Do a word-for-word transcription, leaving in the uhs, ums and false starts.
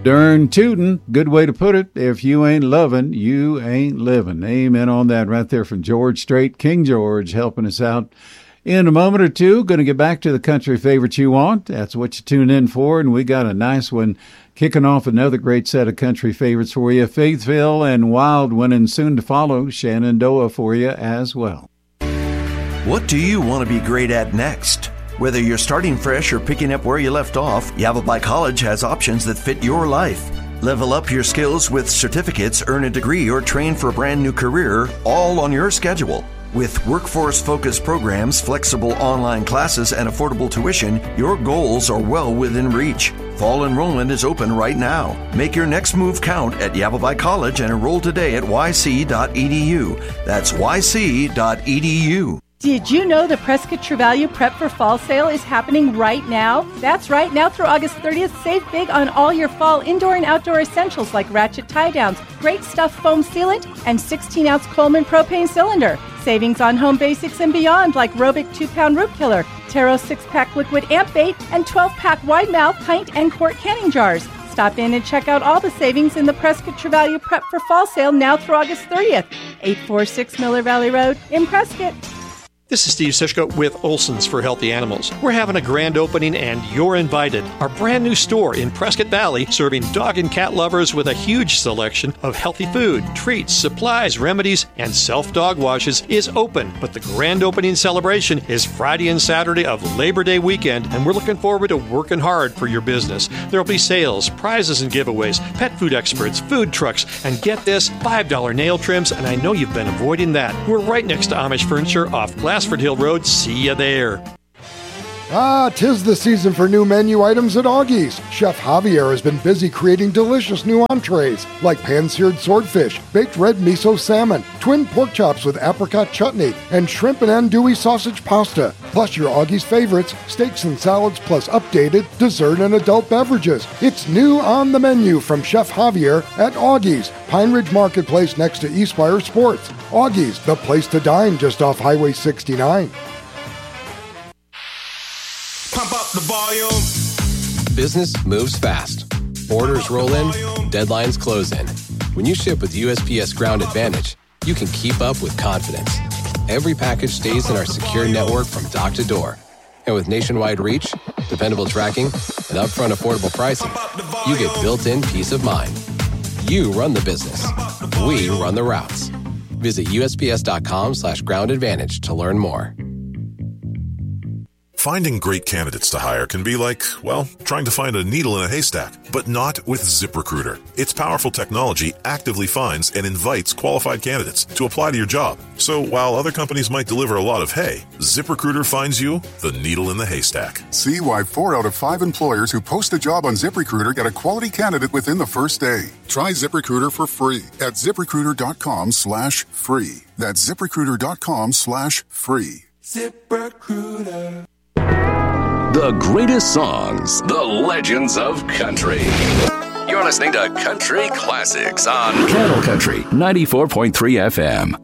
Darn tootin', good way to put it. If you ain't lovin', you ain't livin'. Amen on that right there from George Strait. King George helping us out in a moment or two. Going to get back to the country favorites you want. That's what you tune in for, and we got a nice one kicking off another great set of country favorites for you. Faithville and Wild One, and soon to follow Shenandoah for you as well. What do you want to be great at next? Whether you're starting fresh or picking up where you left off, Yavapai College has options that fit your life. Level up your skills with certificates, earn a degree, or train for a brand new career, all on your schedule. With workforce-focused programs, flexible online classes, and affordable tuition, your goals are well within reach. Fall enrollment is open right now. Make your next move count at Yavapai College and enroll today at y c dot e d u. That's y c dot e d u. Did you know the Prescott True Value Prep for Fall sale is happening right now? That's right. Now through August thirtieth, save big on all your fall indoor and outdoor essentials like ratchet tie-downs, Great Stuff foam sealant, and sixteen ounce Coleman propane cylinder. Savings on home basics and beyond like Robic two pound Root Killer, Taro six pack liquid amp bait, and twelve pack wide mouth pint and quart canning jars. Stop in and check out all the savings in the Prescott True Value Prep for Fall sale now through August thirtieth. eight forty-six Miller Valley Road in Prescott. This is Steve Sischko with Olson's for Healthy Animals. We're having a grand opening and you're invited. Our brand new store in Prescott Valley serving dog and cat lovers with a huge selection of healthy food, treats, supplies, remedies, and self-dog washes is open. But the grand opening celebration is Friday and Saturday of Labor Day weekend, and we're looking forward to working hard for your business. There will be sales, prizes and giveaways, pet food experts, food trucks, and get this, five dollar nail trims, and I know you've been avoiding that. We're right next to Amish Furniture off Glassford Hill Road. See you there. Ah, 'tis the season for new menu items at Augie's. Chef Javier has been busy creating delicious new entrees like pan-seared swordfish, baked red miso salmon, twin pork chops with apricot chutney, and shrimp and andouille sausage pasta. Plus your Augie's favorites, steaks and salads, plus updated dessert and adult beverages. It's new on the menu from Chef Javier at Augie's, Pine Ridge Marketplace next to Eastspire Sports. Augie's, the place to dine just off Highway sixty-nine. Pump up the volume. Business moves fast. Orders roll in, deadlines close in. When you ship with U S P S Ground Advantage, you can keep up with confidence. Every package stays in our secure network from dock to door. And with nationwide reach, dependable tracking, and upfront affordable pricing, you get built-in peace of mind. You run the business. We run the routes. Visit U S P S dot com slash ground advantage to learn more. Finding great candidates to hire can be like, well, trying to find a needle in a haystack, but not with ZipRecruiter. Its powerful technology actively finds and invites qualified candidates to apply to your job. So while other companies might deliver a lot of hay, ZipRecruiter finds you the needle in the haystack. See why four out of five employers who post a job on ZipRecruiter get a quality candidate within the first day. Try ZipRecruiter for free at ZipRecruiter.com slash free. That's ZipRecruiter.com slash free. ZipRecruiter. The greatest songs, the legends of country. You're listening to Country Classics on Cattle Country ninety-four point three F M.